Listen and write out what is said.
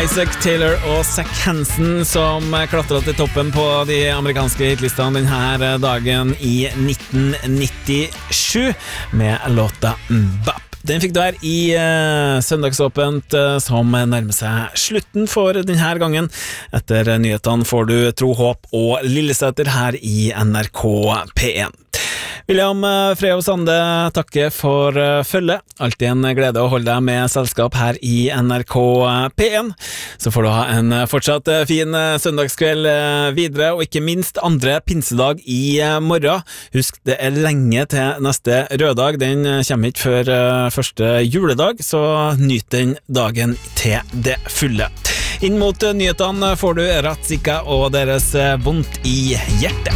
Isaac Taylor og Zach Hansen som klatret til toppen på de amerikanske hitlistene denne dagen i 1997 med låta Bap. Den fikk du her i Søndagsåpent som nærmer seg slutten for denne gangen. Etter nyhetene får du Tro, Håp og Lillesæter her i NRK P1. William Freo Sande takker for følge. Alltid en glede å holde deg med selskap her i NRK P1. Så får du ha en fortsatt fin søndagskveld videre, og ikke minst andre pinsedag i morgen. Husk, det er lenge til neste røddag. Den kommer ikke før første juledag, så nyt den dagen til det fulle. Inn mot nyhetene får du Ratzika og deres Vondt i hjertet.